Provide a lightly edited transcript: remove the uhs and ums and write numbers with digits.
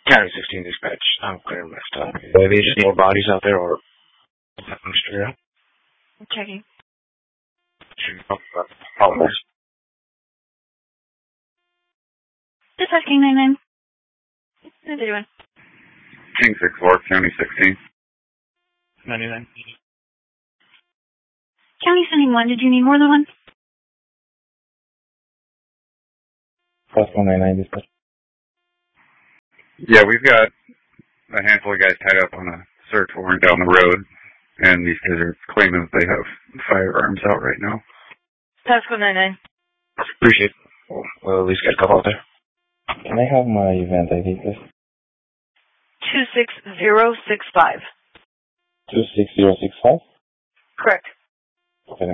County 16 dispatch. I'm clearing my stuff. Are there just more bodies out there, or I'm straight up? I'm checking. Dispatch King 99. How are they doing? King 6-4, County 16. 99. County sending one. Did you need more than one? Plus 199 dispatch. Yeah, we've got a handful of guys tied up on a search warrant down the road, and these guys are claiming that they have firearms out right now. Pasco 99. Appreciate it. Well, at least get a couple out there. Can I have my event ID, please? 26065. 26065? Correct.